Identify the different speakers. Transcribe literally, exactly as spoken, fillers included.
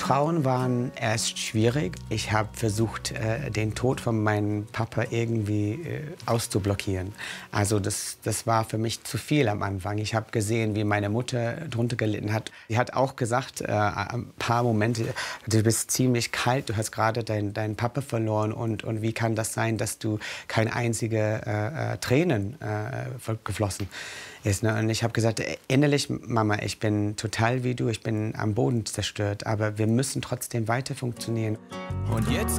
Speaker 1: Vertrauen waren erst schwierig. Ich habe versucht, äh, den Tod von meinem Papa irgendwie äh, auszublockieren. Also das, das war für mich zu viel am Anfang. Ich habe gesehen, wie meine Mutter drunter gelitten hat. Sie hat auch gesagt, äh, ein paar Momente, du bist ziemlich kalt, du hast gerade deinen dein Papa verloren und, und wie kann das sein, dass du keine einzige äh, äh, Tränen äh, geflossen ist. Ne? Und ich habe gesagt, innerlich, Mama, ich bin total wie du, ich bin am Boden zerstört, aber wir müssen trotzdem weiter funktionieren.
Speaker 2: Und jetzt